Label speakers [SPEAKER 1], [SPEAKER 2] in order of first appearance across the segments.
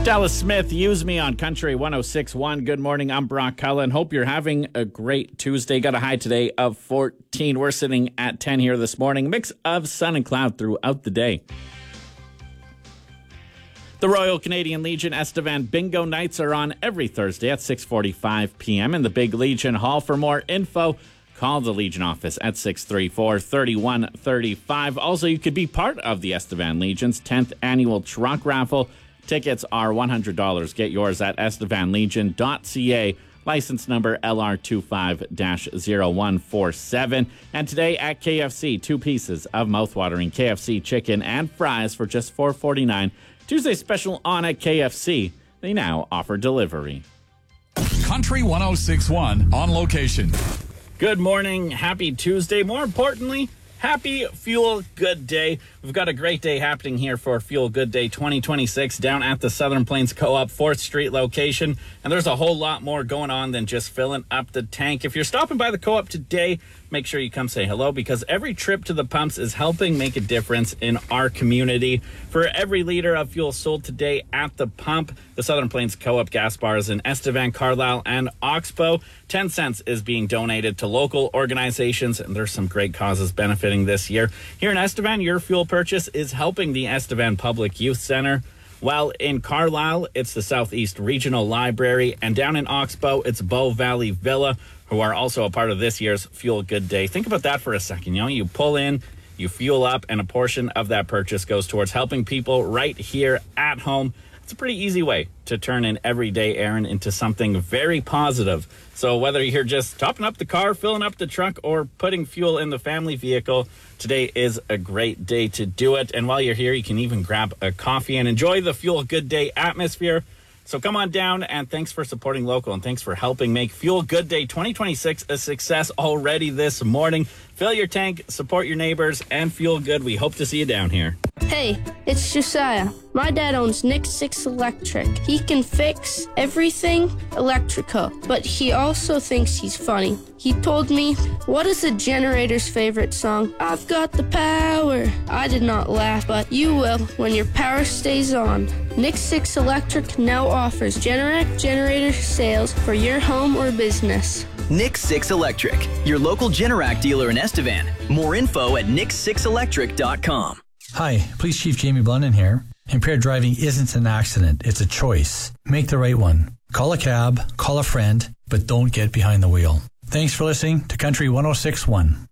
[SPEAKER 1] Dallas Smith, Use Me on Country 106.1. Good morning, I'm Brock Cullen. Hope you're having a great Tuesday. Got a high today of 14. We're sitting at 10 here this morning. Mix of sun and cloud throughout the day. The Royal Canadian Legion Estevan Bingo Nights are on every Thursday at 6:45 p.m. in the Big Legion Hall. For more info, call the Legion office at 634-3135. Also, you could be part of the Estevan Legion's 10th annual truck raffle. Tickets are $100. Get yours at estevanlegion.ca. License number LR25-0147. And today at KFC, 2 pieces of mouthwatering KFC chicken and fries for just $4.49. Tuesday special on at KFC. They now offer delivery.
[SPEAKER 2] Country 106.1 on location.
[SPEAKER 1] Good morning. Happy Tuesday. More importantly, happy Fuel Good Day. We've got a great day happening here for Fuel Good Day 2026 down at the Southern Plains Co-op 4th Street location. And there's a whole lot more going on than just filling up the tank. If you're stopping by the Co-op today, make sure you come say hello, because every trip to the pumps is helping make a difference in our community. For every liter of fuel sold today at the pump, the Southern Plains Co-op gas bars in Estevan, Carlisle, and Oxbow, 10 cents is being donated to local organizations, and there's some great causes benefiting this year. Here in Estevan, your fuel purchase is helping the Estevan Public Youth Center. While in Carlisle, it's the Southeast Regional Library, and down in Oxbow, it's Bow Valley Villa, who are also a part of this year's Fuel Good Day. Think about that for a second. You pull in, you fuel up, and a portion of that purchase goes towards helping people right here at home. It's a pretty easy way to turn an everyday errand into something very positive. So whether you're just topping up the car, filling up the truck, or putting fuel in the family vehicle, today is a great day to do it. And while you're here, you can even grab a coffee and enjoy the Fuel Good Day atmosphere. So come on down, and thanks for supporting local, and thanks for helping make Fuel Good Day 2026 a success already this morning. Fill your tank, support your neighbors, and fuel good. We hope to see you down here.
[SPEAKER 3] Hey, it's Josiah. My dad owns Nick 6 Electric. He can fix everything electrical, but he also thinks he's funny. He told me, "What is a generator's favorite song?" "I've got the power." I did not laugh, but you will when your power stays on. Nick 6 Electric now offers Generac generator sales for your home or business.
[SPEAKER 4] Nick 6 Electric, your local Generac dealer in Estevan. More info at nick6electric.com.
[SPEAKER 5] Hi, Police Chief Jamie Blunden here. Impaired driving isn't an accident, it's a choice. Make the right one. Call a cab, call a friend, but don't get behind the wheel. Thanks for listening to Country 106.1.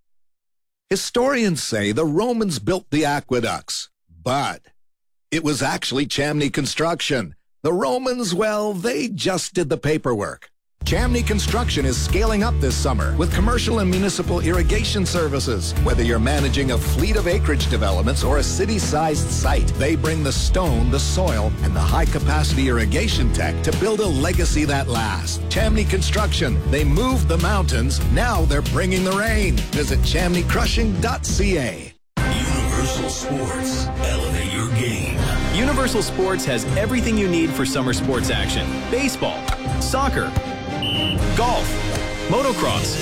[SPEAKER 6] Historians say the Romans built the aqueducts, but it was actually Chamney Construction. The Romans, well, they just did the paperwork. Chamney Construction is scaling up this summer with commercial and municipal irrigation services. Whether you're managing a fleet of acreage developments or a city-sized site, they bring the stone, the soil, and the high-capacity irrigation tech to build a legacy that lasts. Chamney Construction, they moved the mountains, now they're bringing the rain. Visit chamneycrushing.ca.
[SPEAKER 7] Universal Sports, elevate your game.
[SPEAKER 4] Universal Sports has everything you need for summer sports action. Baseball, soccer, golf, motocross.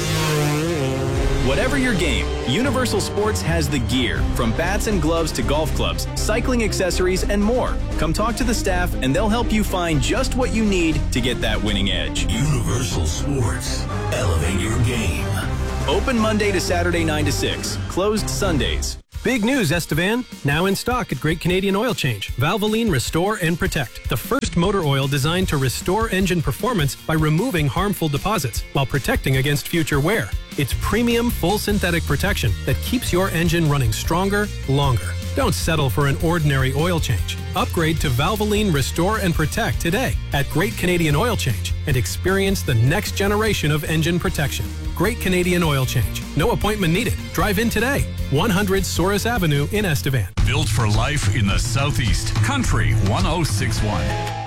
[SPEAKER 4] Whatever your game, Universal Sports has the gear, from bats and gloves to golf clubs, cycling accessories, and more. Come talk to the staff and they'll help you find just what you need to get that winning edge.
[SPEAKER 7] Universal Sports, elevate your game.
[SPEAKER 4] Open Monday to Saturday 9 to 6, closed Sundays.
[SPEAKER 8] Big news, Estevan. Now in stock at Great Canadian Oil Change. Valvoline Restore and Protect. The first motor oil designed to restore engine performance by removing harmful deposits while protecting against future wear. It's premium full synthetic protection that keeps your engine running stronger, longer. Don't settle for an ordinary oil change. Upgrade to Valvoline Restore and Protect today at Great Canadian Oil Change and experience the next generation of engine protection. Great Canadian Oil Change. No appointment needed. Drive in today. 100 Souris Avenue in Estevan.
[SPEAKER 2] Built for life in the Southeast. Country 106.1.